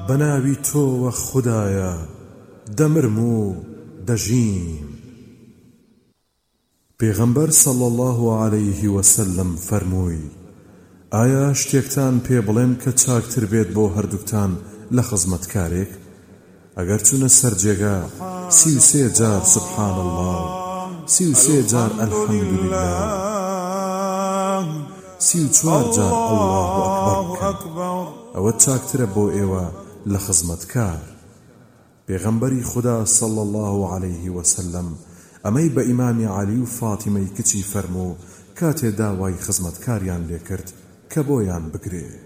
بەناوی تۆوە خودایە دەمرم و دەژیم. پێغەمبەر صلی الله عليه وسلم فەرمووی: ئایا شتێکتان پێ بڵێم کە چاکتر بێت بۆ هەردووکتان لە خزمەتکارێک؟ ئەگەر چونە سەر جێگا 33 جار سبحان الله، 33 جار الحەمدولله، 34 جار الله ئەکبەر، ئەوە چاکترە بۆ ئێوە لە خزمەتکار. پێغەمبەری خدا صلی الله عليه وسلم ئەمەی بە ئیمامی عەلی و فاتیمەی کچی فەرموو کاتێ داوای خزمەتکاریان لێکرد کە بۆیان بگرێ.